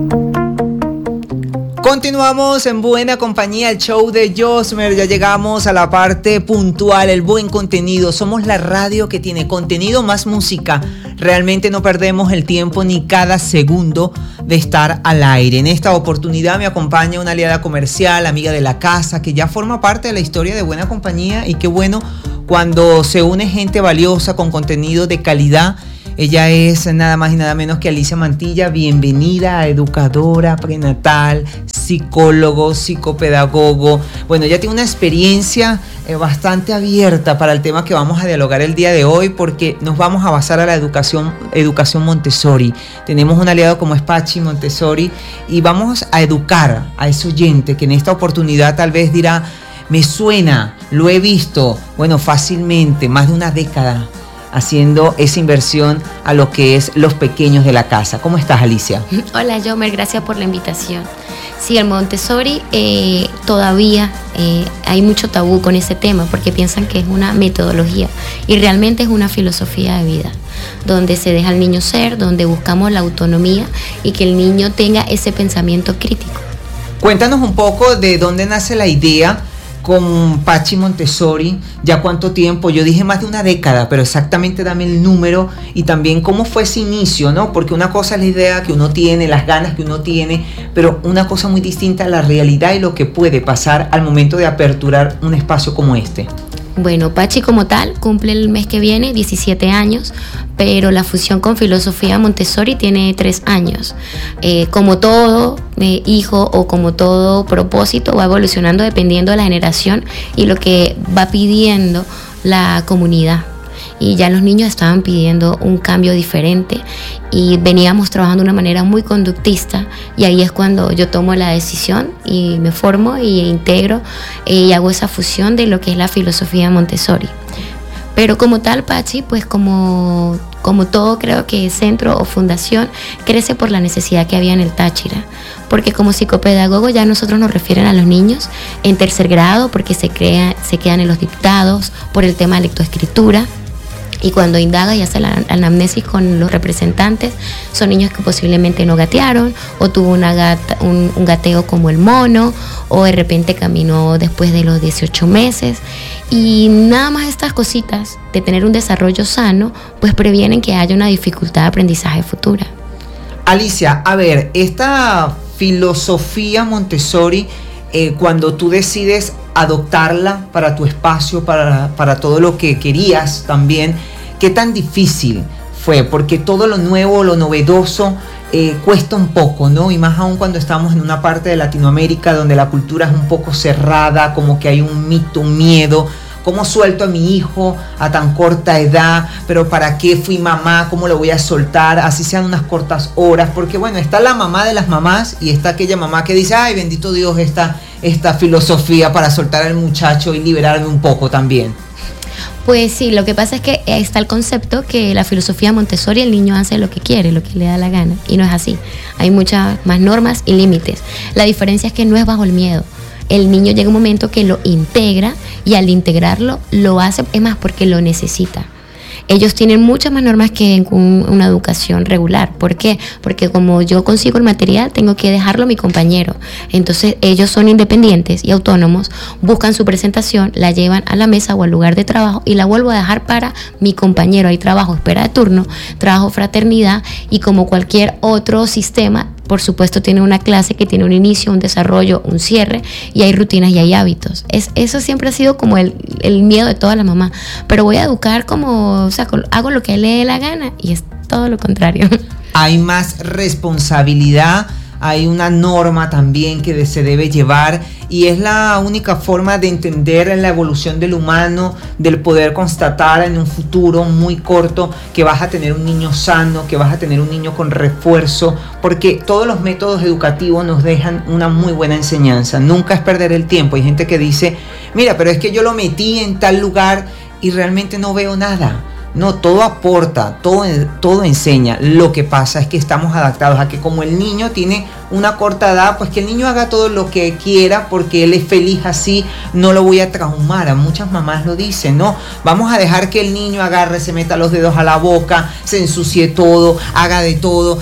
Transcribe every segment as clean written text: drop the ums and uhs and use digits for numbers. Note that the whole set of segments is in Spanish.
Continuamos en Buena Compañía, el show de Josmer. Ya llegamos a la parte puntual, el buen contenido. Somos la radio que tiene contenido más música. Realmente no perdemos el tiempo ni cada segundo de estar al aire. En esta oportunidad me acompaña una aliada comercial, amiga de la casa, que ya forma parte de la historia de Buena Compañía. Y qué bueno cuando se une gente valiosa con contenido de calidad. Ella es nada más y nada menos que Alicia Mantilla. Bienvenida, educadora prenatal, psicólogo, psicopedagogo. Bueno, ella tiene una experiencia bastante abierta para el tema que vamos a dialogar el día de hoy, porque nos vamos a basar a la educación Montessori. Tenemos un aliado como es Pachi Montessori y vamos a educar a ese oyente que en esta oportunidad tal vez dirá, me suena, lo he visto, bueno, fácilmente, más de una década haciendo esa inversión a lo que es los pequeños de la casa. ¿Cómo estás, Alicia? Hola, Jomer, gracias por la invitación. Sí, el Montessori todavía hay mucho tabú con ese tema porque piensan que es una metodología y realmente es una filosofía de vida donde se deja al niño ser, donde buscamos la autonomía y que el niño tenga ese pensamiento crítico. Cuéntanos un poco de dónde nace la idea con Pachi Montessori, ya cuánto tiempo. Yo dije más de una década, pero exactamente dame el número y también cómo fue ese inicio, ¿no? Porque una cosa es la idea que uno tiene, las ganas que uno tiene, pero una cosa muy distinta a la realidad y lo que puede pasar al momento de aperturar un espacio como este. Bueno, Pachi como tal cumple el mes que viene 17 años, pero la fusión con filosofía Montessori tiene 3 años. Como todo hijo o como todo propósito va evolucionando dependiendo de la generación y lo que va pidiendo la comunidad. Y ya los niños estaban pidiendo un cambio diferente y veníamos trabajando de una manera muy conductista y ahí es cuando yo tomo la decisión y me formo y integro y hago esa fusión de lo que es la filosofía Montessori. Pero como tal, Pachi, pues como todo creo que centro o fundación crece por la necesidad que había en el Táchira, porque como psicopedagogo ya nosotros nos refieren a los niños en tercer grado porque se quedan en los dictados por el tema de lectoescritura. Y cuando indaga y hace la anamnesis con los representantes, son niños que posiblemente no gatearon, o tuvo un gateo como el mono, o de repente caminó después de los 18 meses. Y nada más estas cositas de tener un desarrollo sano, pues previenen que haya una dificultad de aprendizaje futura. Alicia, a ver, esta filosofía Montessori, cuando tú decides adoptarla para tu espacio, para todo lo que querías también, ¿qué tan difícil fue? Porque todo lo nuevo, lo novedoso, cuesta un poco, ¿no? Y más aún cuando estamos en una parte de Latinoamérica donde la cultura es un poco cerrada, como que hay un mito, un miedo. ¿Cómo suelto a mi hijo a tan corta edad? ¿Pero para qué fui mamá? ¿Cómo lo voy a soltar? Así sean unas cortas horas. Porque bueno, está la mamá de las mamás y está aquella mamá que dice, ay, bendito Dios, esta filosofía para soltar al muchacho y liberarme un poco también. Pues sí, lo que pasa es que está el concepto que la filosofía Montessori, el niño hace lo que quiere, lo que le da la gana. Y no es así. Hay muchas más normas y límites. La diferencia es que no es bajo el miedo. El niño llega un momento que lo integra y al integrarlo lo hace, es más, porque lo necesita. Ellos tienen muchas más normas que en una educación regular. ¿Por qué? Porque como yo consigo el material, tengo que dejarlo a mi compañero. Entonces ellos son independientes y autónomos, buscan su presentación, la llevan a la mesa o al lugar de trabajo y la vuelvo a dejar para mi compañero. Hay trabajo, espera de turno, trabajo fraternidad y como cualquier otro sistema, por supuesto tiene una clase que tiene un inicio, un desarrollo, un cierre y hay rutinas y hay hábitos. Eso siempre ha sido como el miedo de toda la mamá. Pero voy a educar como, o sea, hago lo que le dé la gana y es todo lo contrario. Hay más responsabilidad, hay una norma también que se debe llevar y es la única forma de entender la evolución del humano, del poder constatar en un futuro muy corto que vas a tener un niño sano, que vas a tener un niño con refuerzo, porque todos los métodos educativos nos dejan una muy buena enseñanza. Nunca es perder el tiempo. Hay gente que dice, mira, pero es que yo lo metí en tal lugar y realmente no veo nada. No, todo aporta, todo enseña. Lo que pasa es que estamos adaptados a que como el niño tiene una corta edad, pues que el niño haga todo lo que quiera porque él es feliz así, no lo voy a traumar. A muchas mamás lo dicen, no, vamos a dejar que el niño agarre, se meta los dedos a la boca, se ensucie todo, haga de todo,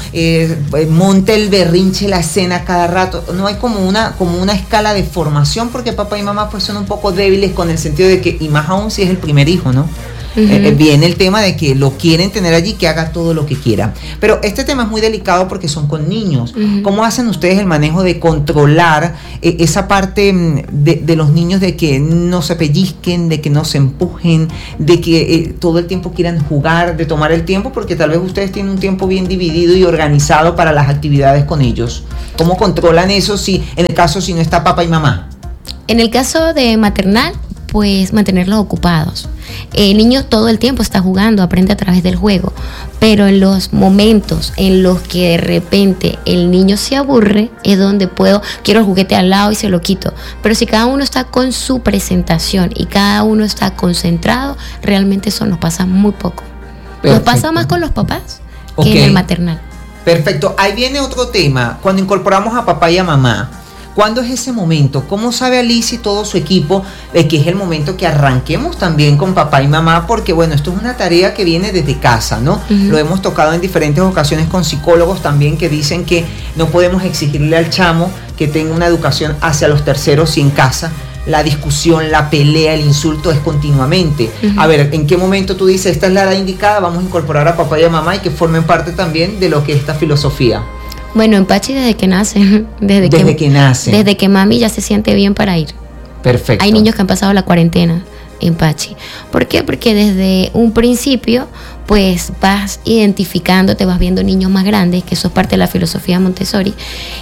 monte el berrinche, la escena cada rato. No hay como una escala de formación porque papá y mamá pues son un poco débiles con el sentido de que, y más aún si es el primer hijo, ¿no? Viene el tema de que lo quieren tener allí, que haga todo lo que quiera. Pero este tema es muy delicado porque son con niños. ¿Cómo hacen ustedes el manejo de controlar esa parte de los niños, de que no se pellizquen, de que no se empujen, de que todo el tiempo quieran jugar, de tomar el tiempo? Porque tal vez ustedes tienen un tiempo bien dividido y organizado para las actividades con ellos. ¿Cómo controlan eso si no está papá y mamá? En el caso de maternal, pues mantenerlos ocupados. El niño todo el tiempo está jugando, aprende a través del juego, pero en los momentos en los que de repente el niño se aburre es donde quiero el juguete al lado y se lo quito. Pero si cada uno está con su presentación y cada uno está concentrado, realmente eso nos pasa muy poco. Perfecto. Nos pasa más con los papás que en el maternal. Perfecto, ahí viene otro tema, cuando incorporamos a papá y a mamá. ¿Cuándo es ese momento? ¿Cómo sabe Alicia y todo su equipo de que es el momento que arranquemos también con papá y mamá? Porque bueno, esto es una tarea que viene desde casa, ¿no? Lo hemos tocado en diferentes ocasiones con psicólogos también, que dicen que no podemos exigirle al chamo que tenga una educación hacia los terceros si en casa la discusión, la pelea, el insulto es continuamente. A ver, ¿en qué momento tú dices, esta es la edad indicada, vamos a incorporar a papá y a mamá y que formen parte también de lo que es esta filosofía? Bueno, en Pachi desde que nace. Desde que nace. Desde que mami ya se siente bien para ir. Perfecto. Hay niños que han pasado la cuarentena en Pachi. ¿Por qué? Porque desde un principio pues vas identificando, te vas viendo niños más grandes, que eso es parte de la filosofía Montessori,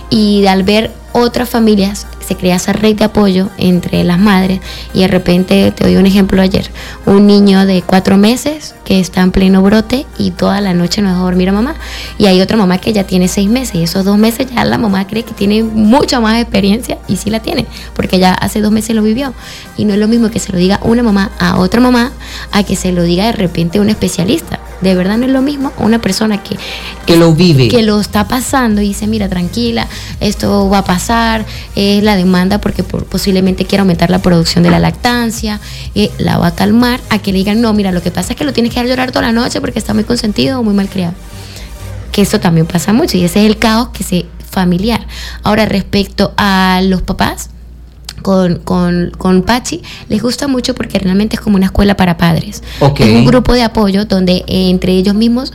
y al ver otras familias se crea esa red de apoyo entre las madres. Y de repente, te doy un ejemplo ayer, un niño de 4 meses que está en pleno brote y toda la noche no deja dormir a mamá, y hay otra mamá que ya tiene 6 meses y esos 2 meses ya la mamá cree que tiene mucha más experiencia, y sí la tiene porque ya hace 2 meses lo vivió. Y no es lo mismo que se lo diga una mamá a otra mamá a que se lo diga de repente un especialista. De verdad no es lo mismo una persona que lo vive, que lo está pasando y dice, mira, tranquila, esto va a pasar, es la demanda porque posiblemente quiera aumentar la producción de la lactancia, la va a calmar, a que le digan, no, mira, lo que pasa es que lo tienes que dejar llorar toda la noche porque está muy consentido o muy mal criado. Que eso también pasa mucho y ese es el caos familiar. Ahora, respecto a los papás, con Pachi les gusta mucho porque realmente es como una escuela para padres. Es un grupo de apoyo donde entre ellos mismos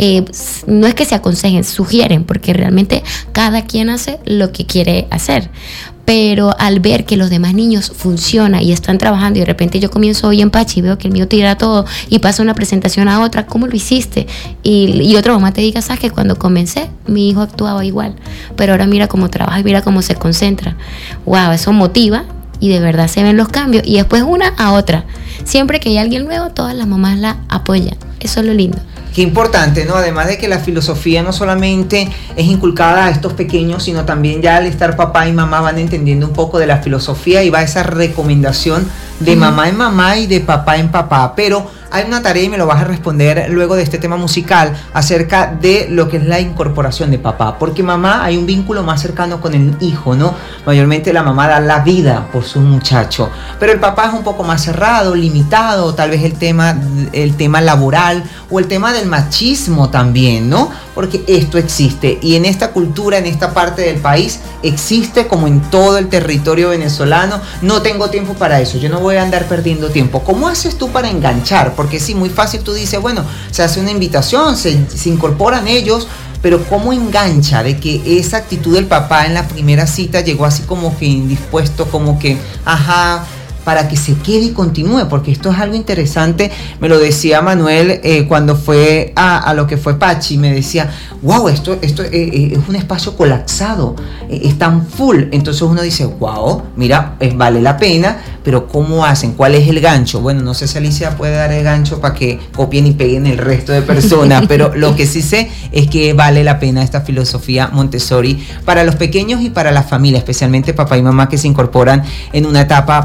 no es que se aconsejen, sugieren, porque realmente cada quien hace lo que quiere hacer. Pero al ver que los demás niños funcionan y están trabajando, y de repente yo comienzo hoy en Pachi y veo que el mío tira todo y pasa una presentación a otra, ¿cómo lo hiciste? Y otra mamá te diga, ¿sabes que cuando comencé mi hijo actuaba igual, pero ahora mira cómo trabaja y mira cómo se concentra? Wow, eso motiva y de verdad se ven los cambios. Y después una a otra, siempre que hay alguien nuevo, todas las mamás la apoyan. Eso es lo lindo. Qué importante, ¿no? Además de que la filosofía no solamente es inculcada a estos pequeños, sino también ya al estar papá y mamá van entendiendo un poco de la filosofía y va esa recomendación de mamá en mamá y de papá en papá. Pero hay una tarea y me lo vas a responder luego de este tema musical acerca de lo que es la incorporación de papá. Porque mamá, hay un vínculo más cercano con el hijo, ¿no? Mayormente la mamá da la vida por su muchacho, pero el papá es un poco más cerrado, limitado, tal vez el tema laboral o el tema del machismo también, ¿no? Porque esto existe y en esta cultura, en esta parte del país, existe como en todo el territorio venezolano. No tengo tiempo para eso, yo no voy a andar perdiendo tiempo. ¿Cómo haces tú para enganchar? Porque sí, muy fácil tú dices, bueno, se hace una invitación, se incorporan ellos, pero ¿cómo engancha de que esa actitud del papá en la primera cita llegó así como que indispuesto, como que, ajá, para que se quede y continúe? Porque esto es algo interesante. Me lo decía Manuel cuando fue a lo que fue Pachi, me decía, wow, esto es un espacio colapsado, es tan full. Entonces uno dice, wow, mira, vale la pena, pero ¿cómo hacen? ¿Cuál es el gancho? Bueno, no sé si Alicia puede dar el gancho para que copien y peguen el resto de personas, pero lo que sí sé es que vale la pena esta filosofía Montessori para los pequeños y para la familia, especialmente papá y mamá que se incorporan en una etapa para estos niños.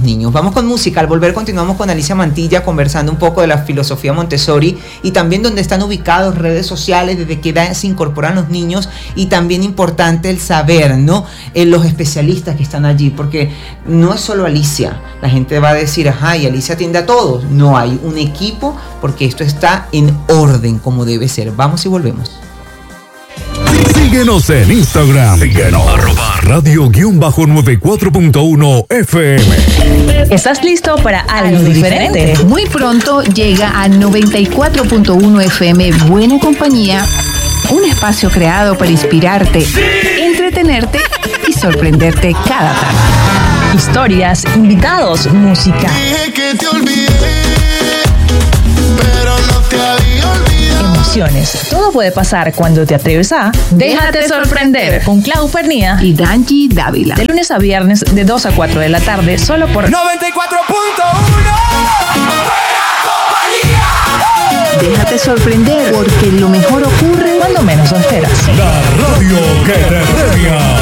niños. Vamos con música. Al volver continuamos con Alicia Mantilla conversando un poco de la filosofía Montessori y también dónde están ubicados redes sociales, desde qué edad se incorporan los niños, y también importante el saber, ¿no? Los especialistas que están allí, porque no es solo Alicia. La gente va a decir, ajá, y Alicia atiende a todos. No, hay un equipo, porque esto está en orden como debe ser. Vamos y volvemos. Síguenos en Instagram. Radio-94.1 FM. ¿Estás listo para algo diferente? Muy pronto llega a 94.1 FM Buena Compañía, un espacio creado para inspirarte, entretenerte y sorprenderte cada tarde. Historias, invitados, música. Dije que te olvidé, pero no te había olvidado. Emociones. Todo puede pasar cuando te atreves a Déjate sorprender con Clau Pernía Y Danji Dávila. de lunes a viernes de 2 a 4 de la tarde solo por 94.1. Déjate sorprender, porque lo mejor ocurre cuando menos lo esperas. La radio que te premia.